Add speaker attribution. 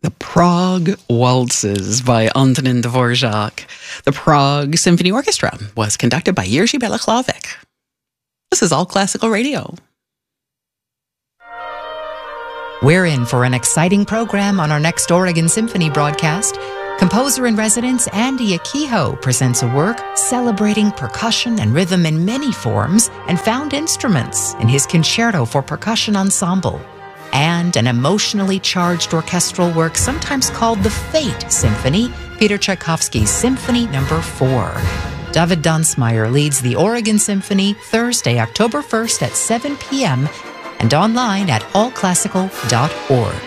Speaker 1: The Prague Waltzes by Antonin Dvorak. The Prague Symphony Orchestra was conducted by Jerzy Balaklawik. This is All Classical Radio.
Speaker 2: We're in for an exciting program on our next Oregon Symphony broadcast. Composer-in-residence Andy Akiho presents a work celebrating percussion and rhythm in many forms and found instruments in his Concerto for Percussion Ensemble, and an emotionally charged orchestral work sometimes called the Fate Symphony, Peter Tchaikovsky's Symphony No. 4. David Dunsmeyer leads the Oregon Symphony Thursday, October 1st at 7 p.m. and online at allclassical.org.